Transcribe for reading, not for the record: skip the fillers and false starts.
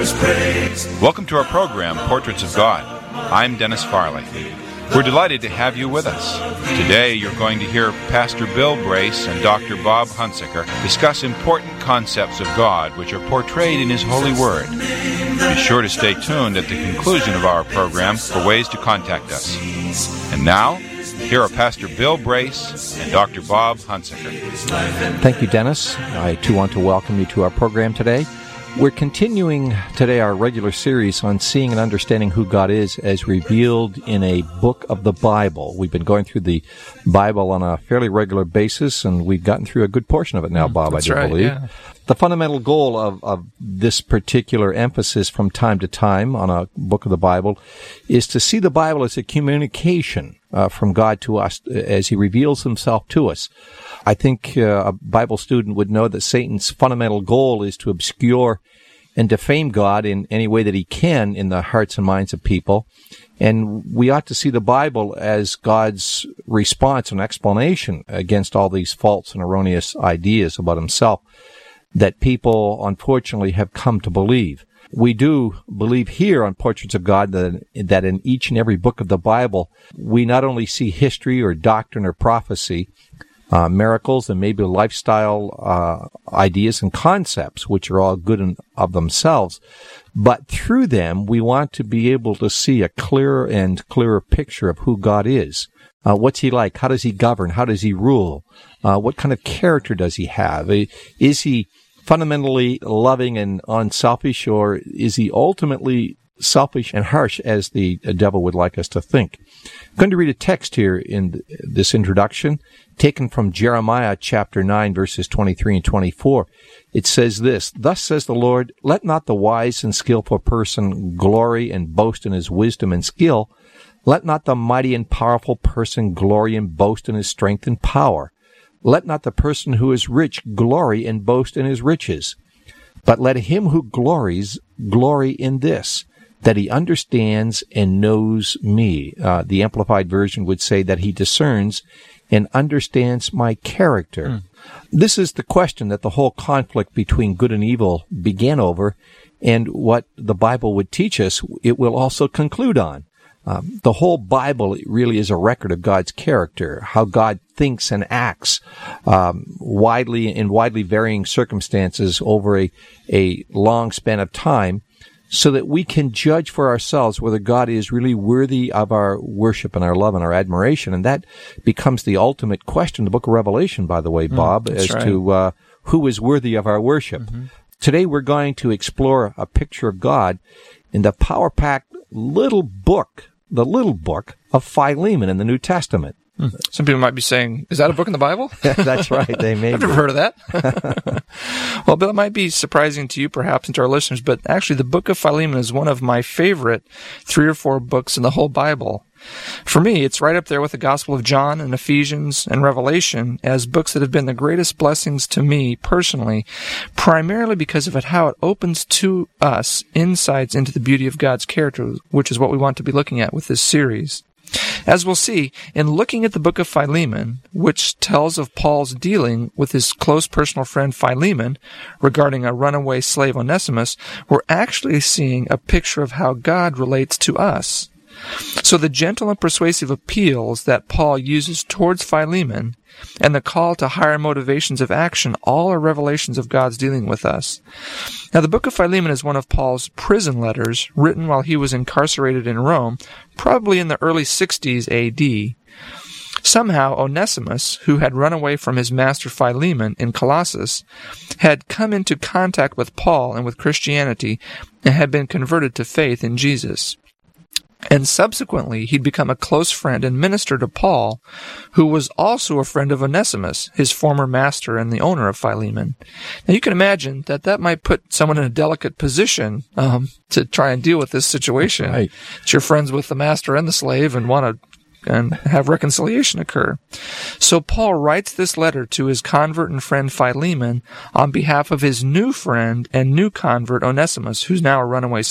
his praise. Welcome to our program, Portraits of God. I'm Dennis Farley. We're delighted to have you with us. Today you're going to hear Pastor Bill Brace and Dr. Bob Hunsaker discuss important concepts of God which are portrayed in His holy word. Be sure to stay tuned at the conclusion of our program for ways to contact us. And now, here are Pastor Bill Brace and Dr. Bob Hunsaker. Thank you, Dennis. I, too, want to welcome you to our program today. We're continuing today our regular series on seeing and understanding who God is as revealed in a book of the Bible. We've been going through the Bible on a fairly regular basis, and we've gotten through a good portion of it now, Bob, I do believe. Yeah. The fundamental goal of this particular emphasis from time to time on a book of the Bible is to see the Bible as a communication from God to us as He reveals Himself to us. I think a Bible student would know that Satan's fundamental goal is to obscure and defame God in any way that he can in the hearts and minds of people. And we ought to see the Bible as God's response and explanation against all these false and erroneous ideas about Himself that people, unfortunately, have come to believe. We do believe here on Portraits of God that in each and every book of the Bible, we not only see history or doctrine or prophecy, miracles, and maybe lifestyle ideas and concepts, which are all good in of themselves, but through them, we want to be able to see a clearer and clearer picture of who God is. What's He like? How does He govern? How does He rule? What kind of character does He have? Is He fundamentally loving and unselfish, or is He ultimately selfish and harsh as the devil would like us to think? I'm going to read a text here in this introduction taken from Jeremiah chapter 9, verses 23 and 24. It says this, "Thus says the Lord, let not the wise and skillful person glory and boast in his wisdom and skill. Let not the mighty and powerful person glory and boast in his strength and power. Let not the person who is rich glory and boast in his riches. But let him who glories glory in this, that he understands and knows me." The Amplified Version would say that he discerns and understands my character. This is the question that the whole conflict between good and evil began over, and what the Bible would teach us, it will also conclude on. The whole Bible really is a record of God's character, how God thinks and acts widely varying circumstances over a long span of time, so that we can judge for ourselves whether God is really worthy of our worship and our love and our admiration. And that becomes the ultimate question in the book of Revelation, by the way, Bob, as right. to who is worthy of our worship. Mm-hmm. Today we're going to explore a picture of God in the power-packed little book of Philemon in the New Testament. Some people might be saying, is that a book in the Bible? That's right, they may I've never heard of that. Well, Bill, it might be surprising to you, perhaps, and to our listeners, but actually the book of Philemon is one of my favorite 3 or 4 books in the whole Bible. For me, it's right up there with the Gospel of John and Ephesians and Revelation as books that have been the greatest blessings to me personally, primarily because of how it opens to us insights into the beauty of God's character, which is what we want to be looking at with this series. As we'll see, in looking at the book of Philemon, which tells of Paul's dealing with his close personal friend Philemon regarding a runaway slave Onesimus, we're actually seeing a picture of how God relates to us. So the gentle and persuasive appeals that Paul uses towards Philemon and the call to higher motivations of action all are revelations of God's dealing with us. Now, the book of Philemon is one of Paul's prison letters written while he was incarcerated in Rome, probably in the early 60s A.D. Somehow, Onesimus, who had run away from his master Philemon in Colossus, had come into contact with Paul and with Christianity and had been converted to faith in Jesus. And subsequently, he'd become a close friend and minister to Paul, who was also a friend of Onesimus, his former master and the owner of Philemon. Now, you can imagine that might put someone in a delicate position to try and deal with this situation. Right. That you're friends with the master and the slave and want to and have reconciliation occur. So Paul writes this letter to his convert and friend Philemon on behalf of his new friend and new convert Onesimus, who's now a runaway